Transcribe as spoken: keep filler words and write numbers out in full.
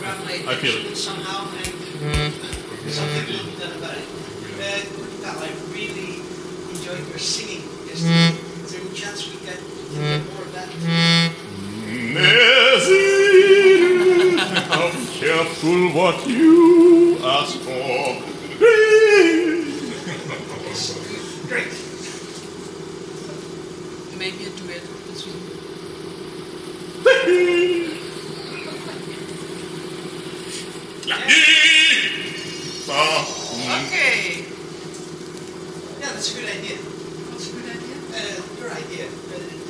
grab my I feel attention it. somehow, and Mm. something will be done about it. Uh, Cal, I really enjoyed your singing yesterday. Is there any chance we can get more of that? Nazir, how careful what you ask for. Great. Maybe a duet between. Okay. Yeah, that's a good idea. What's a good idea? Uh, your idea. Uh,